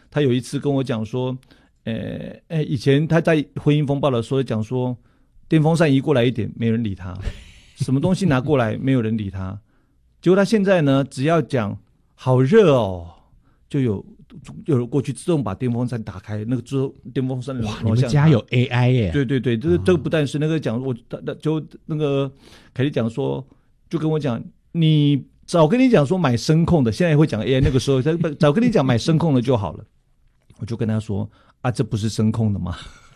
他有一次跟我讲说，以前他在婚姻风暴的时候讲说，电风扇移过来一点，没人理他，什么东西拿过来，没有人理他。结果他现在呢，只要讲好热哦，就有人过去自动把电风扇打开，那个电风扇哇，你们家有 AI 耶？ 对对对，这个不但是那个讲，就那个凯莉讲说，就跟我讲，你早跟你讲说买声控的，现在也会讲 AI， 那个时候早跟你讲买声控的就好了。我就跟他说啊，这不是声控的吗？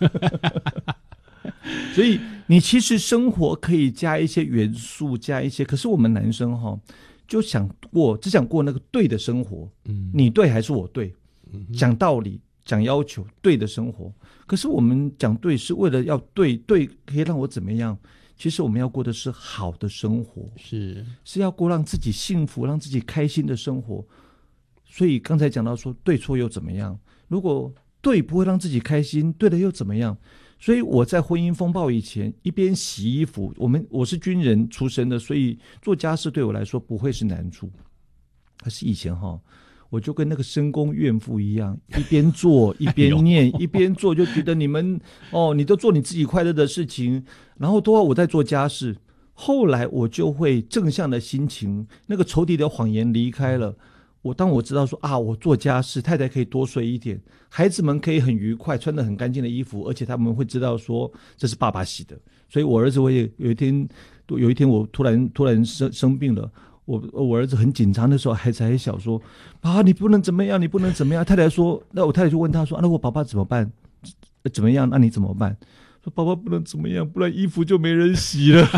所以你其实生活可以加一些元素，加一些，可是我们男生就只想过那个对的生活，你对还是我对，讲道理讲要求对的生活。可是我们讲对是为了要对可以让我怎么样，其实我们要过的是好的生活，是要过让自己幸福让自己开心的生活。所以刚才讲到说对错又怎么样，如果对不会让自己开心，对了又怎么样？所以我在婚姻风暴以前一边洗衣服，我是军人出身的，所以做家事对我来说不会是难处。可是以前我就跟那个深宫怨妇一样，一边做一边念一边做，就觉得你们你都做你自己快乐的事情，然后都要我在做家事。后来我就会正向的心情，那个仇敌的谎言离开了。当我知道说我做家事，太太可以多睡一点，孩子们可以很愉快穿得很干净的衣服，而且他们会知道说这是爸爸洗的。所以我儿子会有一天我突然生病了，我儿子很紧张的时候，孩子还小说爸你不能怎么样，你不能怎么样。太太说，那我太太就问他说那我爸爸怎么办？怎么样？那你怎么办？说爸爸不能怎么样，不然衣服就没人洗了。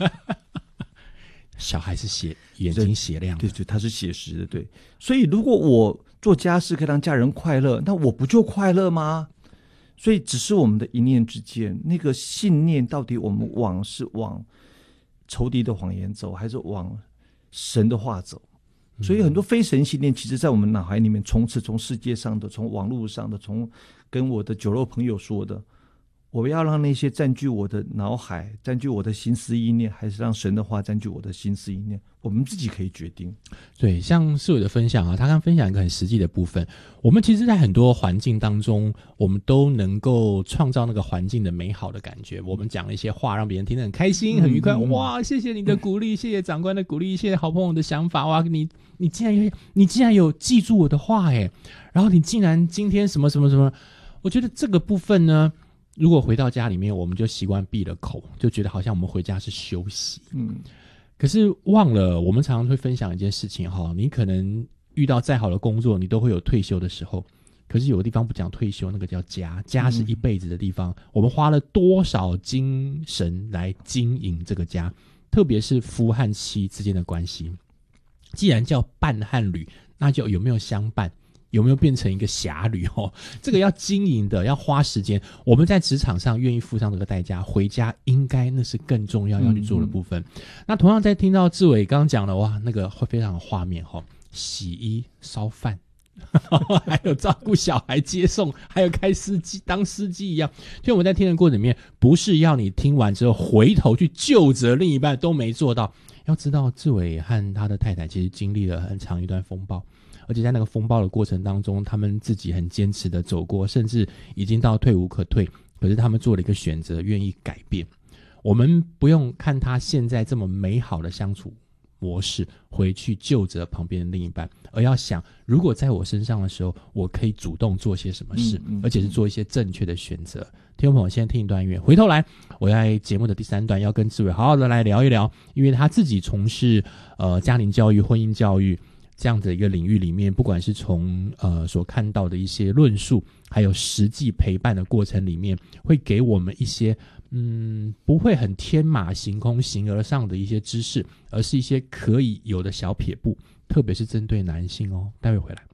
小孩是眼睛雪亮的， 对，他是写实的，对。所以如果我做家事可以让家人快乐，那我不就快乐吗？所以只是我们的一念之间，那个信念到底我们是往仇敌的谎言走，还是往神的话走？所以很多非神信念其实在我们脑海里面充斥，从世界上的，从网络上的，从跟我的酒肉朋友说的。我要让那些占据我的脑海，占据我的心思意念，还是让神的话占据我的心思意念，我们自己可以决定。 对，像世伟的分享他刚分享一个很实际的部分，我们其实在很多环境当中，我们都能够创造那个环境的美好的感觉。我们讲了一些话让别人听得很开心很愉快，哇，谢谢你的鼓励，谢谢长官的鼓励，谢谢好朋友的想法，哇，你竟然有记住我的话耶，然后你竟然今天什么什么什么，我觉得这个部分呢，如果回到家里面，我们就习惯闭了口，就觉得好像我们回家是休息。可是忘了，我们常常会分享一件事情你可能遇到再好的工作，你都会有退休的时候。可是有个地方不讲退休，那个叫家，家是一辈子的地方。我们花了多少精神来经营这个家，特别是夫和妻之间的关系。既然叫伴和侣，那就有没有相伴？有没有变成一个侠侣这个要经营的，要花时间。我们在职场上愿意付上这个代价，回家应该那是更重要要去做的部分。那同样在听到志伟刚刚讲的，哇，那个会非常有画面洗衣烧饭还有照顾小孩接送，还有开司机当司机一样。所以我们在听的过程里面，不是要你听完之后回头去究责另一半都没做到。要知道志伟和他的太太其实经历了很长一段风暴，而且在那个风暴的过程当中，他们自己很坚持的走过，甚至已经到退无可退，可是他们做了一个选择，愿意改变。我们不用看他现在这么美好的相处模式回去究责旁边的另一半，而要想如果在我身上的时候，我可以主动做些什么事，而且是做一些正确的选择。听众朋友先听一段音乐，回头来我在节目的第3段要跟志伟好好的来聊一聊，因为他自己从事家庭教育婚姻教育这样的一个领域里面，不管是从所看到的一些论述，还有实际陪伴的过程里面，会给我们一些不会很天马行空形而上的一些知识，而是一些可以有的小撇步，特别是针对男性待会回来。